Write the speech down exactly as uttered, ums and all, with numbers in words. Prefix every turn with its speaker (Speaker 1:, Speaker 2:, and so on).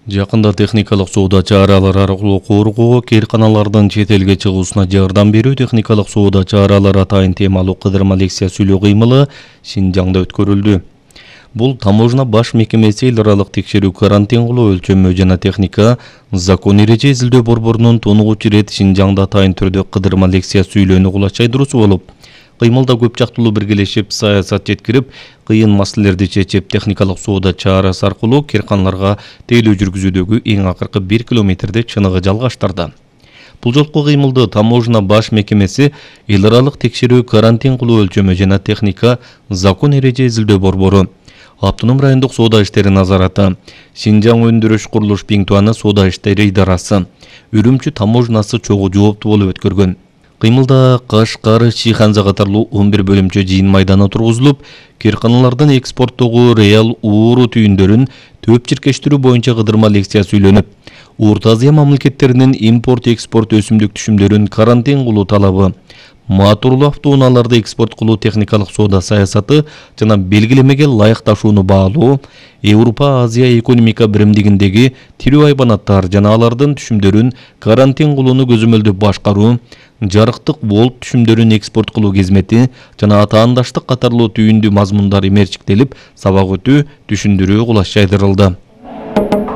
Speaker 1: Жакында техникалык соода чаралары аркылуу коргоо, кээрканалардын чет элге чыгуусуна жардам берүү техникалык соода чаралары атайын темалуу кыдырма лекция сүйлөө кыймылы Шинжаңда өткөрүлдү. Бул таможня баш мекемеси эл аралык текшерүү, карантин кылуу, өлчөмө жана техника закон эреже изилдөө борборунун тонугучу ирет Шинжаңда атайын түрдө кыдырма лекция сүйлөөнү кулач чайдыруусу болуп, кыймылда көп жактылуу биргелешип саясат жеткирип, кыйын маселелерди чечип, техникалык соода чарасы аркылуу кээрканаларга тейлөө жүргүзүүдөгү эң акыркы бир километрде чыныгы жалгаштырды. Бул жолку кыймылды таможня баш мекемеси эл аралык текшерүү, карантин кылуу, өлчөмө жана техника закон эреже изилдөө борбору, Автоном райондук соода иштери назараты, Шинжаң өндүрүш курулуш Пиңтуаны соода иштери идарасы, Үрүмчү таможнасы чогуу жооптуу болуп өткөргөн. Кыймылда Кашкар, Шиханза катарлуу он бир бөлүмчө жыйын майданы тургузулуп, кээрканалардын экспорттогу реал ууру түйүндөрүн төп чиркештирүү боюнча кыдырма лекция сүйлөнүп, Орто Азия мамлекеттеринин импорт-экспорт өсүмдүк түшүмдөрүн карантин кылуу талабы, моторлуу автоунааларды экспорт кылуу техникалык соода саясаты жана белгилемеге ылайыкташууну баалоо, Европа Азия экономика биримдигиндеги тирүү айбанаттар жана алардын түшүмдөрүн карантин кылууну көзөмөлдөп башкаруу, жарыктык волт түшүмдөрүн экспорт кылуу кызмети жана атаандаштык катарлуу түйүндүү мазмундар эмерчиктелип, сабак өтүү, түшүндүрүү кулаш чайдырылды.